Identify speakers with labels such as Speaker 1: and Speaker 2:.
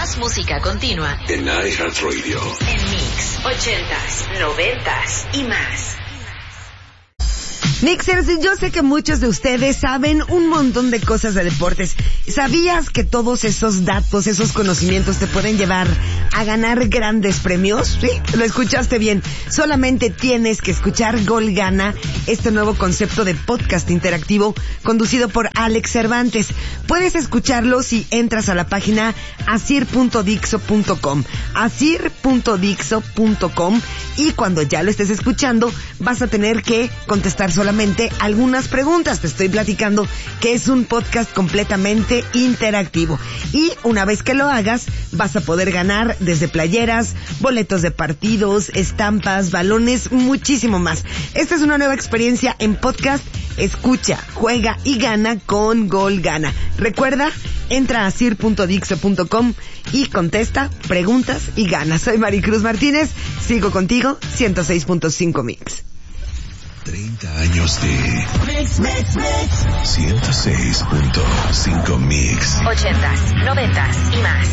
Speaker 1: Más música continua
Speaker 2: en iHeartRadio.
Speaker 1: En Mix 80s, 90s y más.
Speaker 3: Mixers, yo sé que muchos de ustedes saben un montón de cosas de deportes. ¿Sabías que todos esos datos, esos conocimientos te pueden llevar a ganar grandes premios? Sí, lo escuchaste bien. Solamente tienes que escuchar Gol Gana, este nuevo concepto de podcast interactivo conducido por Alex Cervantes. Puedes escucharlo si entras a la página asir.dixo.com, asir.dixo.com, y cuando ya lo estés escuchando vas a tener que contestar solamente algunas preguntas. Te estoy platicando que es un podcast completamente interactivo, y una vez que lo hagas vas a poder ganar desde playeras, boletos de partidos, estampas, balones, muchísimo más. Esta es una nueva experiencia en podcast. Escucha, juega y gana con Gol Gana. Recuerda, entra a sir.dixo.com y contesta preguntas y gana. Soy Maricruz Martínez, sigo contigo, 106.5 Mix.
Speaker 2: 30 años de Mix, Mix, Mix. 106.5 Mix.
Speaker 1: 80s, 90s y más.